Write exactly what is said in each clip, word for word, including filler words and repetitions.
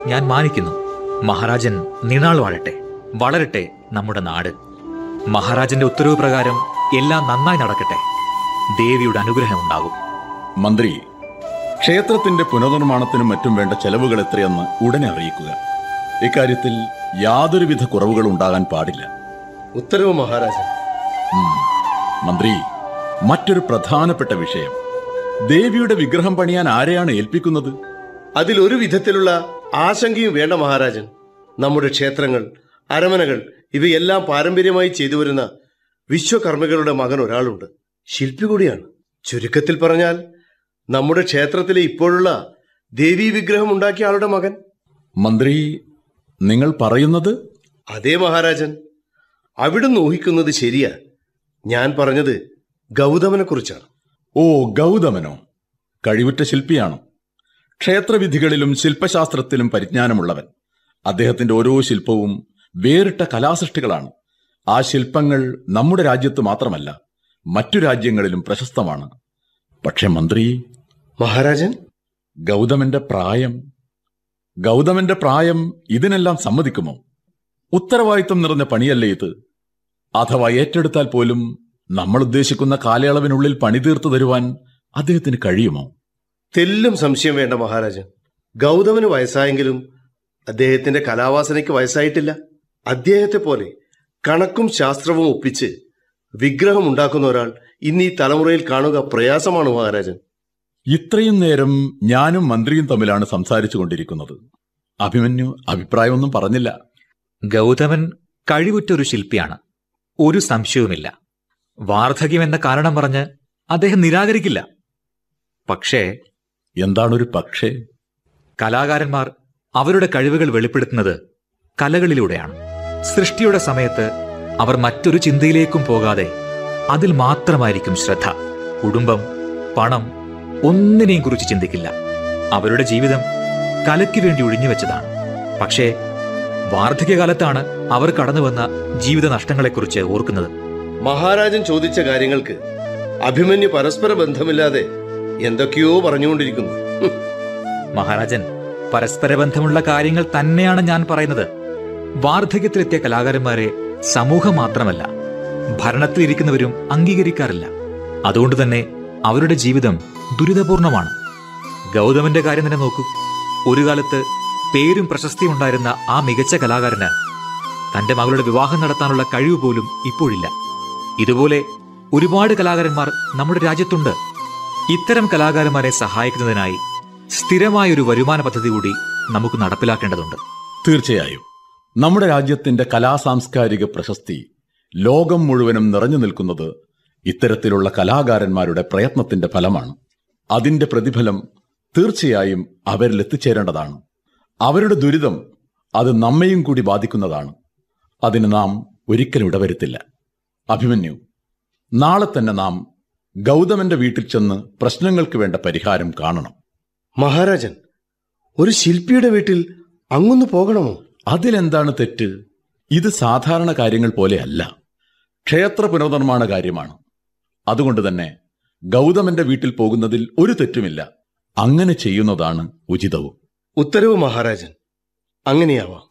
ഞാൻ മാനിക്കുന്നു. മഹാരാജൻ നീണാൾ വാഴട്ടെ, വളരട്ടെ നമ്മുടെ നാട്. മഹാരാജന്റെ ഉത്തരവ് പ്രകാരം എല്ലാം നന്നായി നടക്കട്ടെ. ദേവിയുടെ അനുഗ്രഹം ഉണ്ടാകും. മന്ത്രി, ക്ഷേത്രത്തിന്റെ പുനർനിർമ്മാണത്തിനും മറ്റും വേണ്ട ചെലവുകൾ എത്രയെന്ന് ഉടനെ അറിയിക്കുക. ഇക്കാര്യത്തിൽ യാതൊരുവിധ കുറവുകളും ഉണ്ടാകാൻ പാടില്ല. ഉത്തരവ് മഹാരാജൻ. മന്ത്രി, മറ്റൊരു പ്രധാനപ്പെട്ട വിഷയം, ദേവിയുടെ വിഗ്രഹം പണിയാൻ ആരെയാണ് ഏൽപ്പിക്കുന്നത്? അതിലൊരു വിധത്തിലുള്ള ആശങ്കയും വേണ്ട മഹാരാജൻ. നമ്മുടെ ക്ഷേത്രങ്ങൾ, അരമനകൾ ഇവയെല്ലാം പാരമ്പര്യമായി ചെയ്തു വരുന്ന വിശ്വകർമ്മികളുടെ മകൻ ഒരാളുണ്ട്. ശില്പി കൂടിയാണ്. ചുരുക്കത്തിൽ പറഞ്ഞാൽ നമ്മുടെ ക്ഷേത്രത്തിലെ ഇപ്പോഴുള്ള ദേവീ വിഗ്രഹം ഉണ്ടാക്കിയ ആളുടെ മകൻ. മന്ത്രി, നിങ്ങൾ പറയുന്നത്? അതേ മഹാരാജൻ, അവിടുന്ന് ഊഹിക്കുന്നത് ശരിയാ. ഞാൻ പറഞ്ഞത് ഗൗതമനെ കുറിച്ചാണ്. ഓ, ഗൗതമനോ? കഴിവുറ്റ ശില്പിയാണ്. ക്ഷേത്രവിധികളിലും ശില്പശാസ്ത്രത്തിലും പരിജ്ഞാനമുള്ളവൻ. അദ്ദേഹത്തിന്റെ ഓരോ ശില്പവും വേറിട്ട കലാസൃഷ്ടികളാണ്. ആ ശില്പങ്ങൾ നമ്മുടെ രാജ്യത്ത് മാത്രമല്ല, മറ്റു രാജ്യങ്ങളിലും പ്രശസ്തമാണ്. പക്ഷെ മന്ത്രി, മഹാരാജൻ, ഗൗതമന്റെ പ്രായം ഗൗതമന്റെ പ്രായം ഇതിനെല്ലാം സമ്മതിക്കുമോ? ഉത്തരവാദിത്വം നിറഞ്ഞ പണിയല്ലേ ഇത്? അഥവാ ഏറ്റെടുത്താൽ പോലും നമ്മൾ ഉദ്ദേശിക്കുന്ന കാലയളവിനുള്ളിൽ പണി തീർത്തു തരുവാൻ അദ്ദേഹത്തിന് കഴിയുമോ? തെല്ലും സംശയം വേണ്ട മഹാരാജൻ. ഗൗതമന് വയസ്സായെങ്കിലും അദ്ദേഹത്തിന്റെ കലാവാസനയ്ക്ക് വയസ്സായിട്ടില്ല. അദ്ദേഹത്തെ പോലെ കണക്കും ശാസ്ത്രവും ഒപ്പിച്ച് വിഗ്രഹം ഉണ്ടാക്കുന്ന ഒരാൾ ഇന്ന് ഈ തലമുറയിൽ കാണുക പ്രയാസമാണ് മഹാരാജൻ. ഇത്രയും നേരം ഞാനും മന്ത്രിയും തമ്മിലാണ് സംസാരിച്ചു കൊണ്ടിരിക്കുന്നത്. അഭിമന്യു അഭിപ്രായമൊന്നും പറഞ്ഞില്ല. ഗൗതമൻ കഴിവുറ്റൊരു ശില്പിയാണ്, ഒരു സംശയവുമില്ല. വാർദ്ധക്യം എന്ന കാരണം പറഞ്ഞ് അദ്ദേഹം നിരാകരിക്കില്ല. പക്ഷേ എന്താണൊരു പക്ഷേ? കലാകാരന്മാർ അവരുടെ കഴിവുകൾ വെളിപ്പെടുത്തുന്നത് കലകളിലൂടെയാണ്. സൃഷ്ടിയുടെ സമയത്ത് അവർ മറ്റൊരു ചിന്തയിലേക്കും പോകാതെ അതിൽ മാത്രമായിരിക്കും ശ്രദ്ധ. കുടുംബം, പണം ഒന്നിനെയും കുറിച്ച് ചിന്തിക്കില്ല. അവരുടെ ജീവിതം കലയ്ക്ക് വേണ്ടി ഒഴിഞ്ഞുവെച്ചതാണ്. പക്ഷേ വാർദ്ധക്യകാലത്താണ് അവർ കടന്നുവന്ന ജീവിത നഷ്ടങ്ങളെക്കുറിച്ച് ഓർക്കുന്നത്. മഹാരാജൻ ചോദിച്ച കാര്യങ്ങൾക്ക് അഭിമന്യു പരസ്പര ബന്ധമില്ലാതെ എന്തൊക്കെയോ പറഞ്ഞുകൊണ്ടിരിക്കുന്നു. മഹാരാജൻ, പരസ്പര ബന്ധമുള്ള കാര്യങ്ങൾ തന്നെയാണ് ഞാൻ പറയുന്നത്. വാർദ്ധക്യത്തിലെത്തിയ കലാകാരന്മാരെ സമൂഹം മാത്രമല്ല, ഭരണത്തിലിരിക്കുന്നവരും അംഗീകരിക്കാറില്ല. അതുകൊണ്ട് തന്നെ അവരുടെ ജീവിതം ദുരിതപൂർണമാണ്. ഗൗതമന്റെ കാര്യം തന്നെ നോക്കൂ. ഒരു കാലത്ത് പേരും പ്രശസ്തിയും ഉണ്ടായിരുന്ന ആ മികച്ച കലാകാരന് തന്റെ മകളുടെ വിവാഹം നടത്താനുള്ള കഴിവ് പോലും ഇപ്പോഴില്ല. ഇതുപോലെ ഒരുപാട് കലാകാരന്മാർ നമ്മുടെ രാജ്യത്തുണ്ട്. ഇത്തരം കലാകാരന്മാരെ സഹായിക്കുന്നതിനായി സ്ഥിരമായൊരു വരുമാന പദ്ധതി കൂടി നമുക്ക് നടപ്പിലാക്കേണ്ടതുണ്ട്. തീർച്ചയായും. നമ്മുടെ രാജ്യത്തിന്റെ കലാസാംസ്കാരിക പ്രശസ്തി ലോകം മുഴുവനും നിറഞ്ഞു നിൽക്കുന്നത് ഇത്തരത്തിലുള്ള കലാകാരന്മാരുടെ പ്രയത്നത്തിന്റെ ഫലമാണ്. അതിന്റെ പ്രതിഫലം തീർച്ചയായും അവരിൽ എത്തിച്ചേരേണ്ടതാണ്. അവരുടെ ദുരിതം അത് നമ്മയും കൂടി ബാധിക്കുന്നതാണ്. അതിന് നാം ഒരിക്കലും ഇടവരുത്തില്ല. അഭിമന്യു, നാളെ തന്നെ നാം ഗൗതമന്റെ വീട്ടിൽ ചെന്ന് പ്രശ്നങ്ങൾക്ക് വേണ്ട പരിഹാരം കാണണം. മഹാരാജൻ, ഒരു ശില്പിയുടെ വീട്ടിൽ അങ്ങൊന്ന് പോകണമോ? അതിലെന്താണ് തെറ്റ്? ഇത് സാധാരണ കാര്യങ്ങൾ പോലെയല്ല, ക്ഷേത്ര പുനർനിർമ്മാണ കാര്യമാണ്. അതുകൊണ്ട് തന്നെ ഗൗതമന്റെ വീട്ടിൽ പോകുന്നതിൽ ഒരു തെറ്റുമില്ല. അങ്ങനെ ചെയ്യുന്നതാണ് ഉചിതവും. ഉത്തരവ് മഹാരാജൻ, അങ്ങനെയാവാം.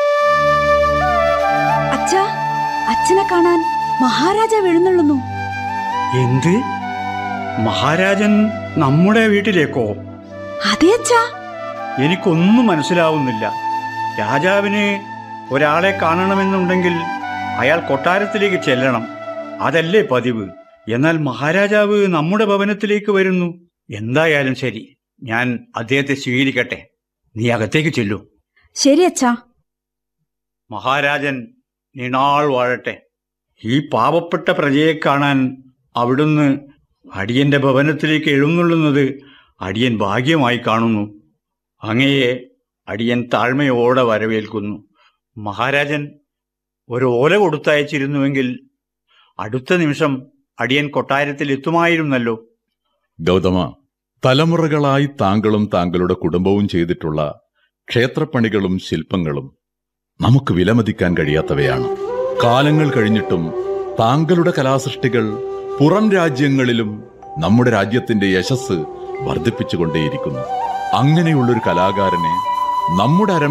അച്ഛാ, അച്ഛനെ കാണാൻ മഹാരാജാവ് എഴുന്നള്ളുന്നു. എന്ത്? മഹാരാജൻ നമ്മുടെ വീട്ടിലേക്കോ? അതെ അച്ഛാ. എനിക്കൊന്നും മനസ്സിലാവുന്നില്ല. രാജാവിന് ഒരാളെ കാണണമെന്നുണ്ടെങ്കിൽ അയാൾ കൊട്ടാരത്തിലേക്ക് ചെല്ലണം, അതല്ലേ പതിവ്. എന്നാൽ മഹാരാജാവ് നമ്മുടെ ഭവനത്തിലേക്ക് വരുന്നു. എന്തായാലും ശരി, ഞാൻ അദ്ദേഹത്തെ സ്വീകരിക്കട്ടെ. നീ അകത്തേക്ക് ചെല്ലൂ. ശരി അച്ഛാ. മഹാരാജൻ നീണാൾ വാഴട്ടെ. ഈ പാവപ്പെട്ട പ്രജയെ കാണാൻ അവിടുന്ന് അടിയന്റെ ഭവനത്തിലേക്ക് എഴുന്നള്ളുന്നത് അടിയൻ ഭാഗ്യമായി കാണുന്നു. അങ്ങയെ അടിയൻ താഴ്മയോടെ വരവേൽക്കുന്നു. മഹാരാജൻ ഒരു ഓല കൊടുത്തയച്ചിരുന്നുവെങ്കിൽ അടുത്ത നിമിഷം അടിയൻ കൊട്ടാരത്തിൽ എത്തുമായിരുന്നല്ലോ. ഗൗതമ, തലമുറകളായി താങ്കളും താങ്കളുടെ കുടുംബവും ചെയ്തിട്ടുള്ള ക്ഷേത്രപ്പണികളും ശില്പങ്ങളും നമുക്ക് വിലമതിക്കാൻ കഴിയാത്തവയാണ്. കാലങ്ങൾ കഴിഞ്ഞിട്ടും താങ്കളുടെ കലാസൃഷ്ടികൾ പുറം രാജ്യങ്ങളിലും നമ്മുടെ രാജ്യത്തിന്റെ യശസ് വർദ്ധിപ്പിച്ചുകൊണ്ടേയിരിക്കുന്നു. അങ്ങനെയുള്ളൊരു കലാകാരനെ നമ്മുടെ അരമന